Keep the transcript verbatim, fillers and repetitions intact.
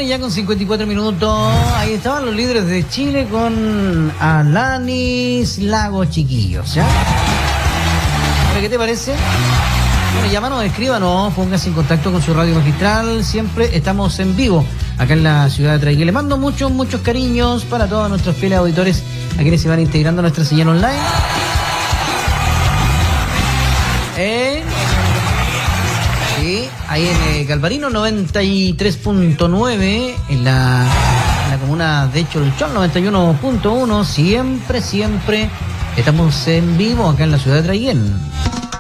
ya con cincuenta y cuatro minutos. Ahí estaban los líderes de Chile con Alanis Lago, chiquillos, ¿ya? Ahora, ¿qué te parece? Bueno, llámanos, escríbanos, pónganse en contacto con su radio magistral. Siempre estamos en vivo acá en la ciudad de Traigue. Le mando muchos, muchos cariños para todos nuestros fieles auditores a quienes se van integrando a nuestra señal online. Eh, sí, ahí en eh, Galvarino noventa y tres punto nueve, en la, en la comuna de Cholchón noventa y uno punto uno. Siempre, siempre estamos en vivo acá en la ciudad de Traiguén.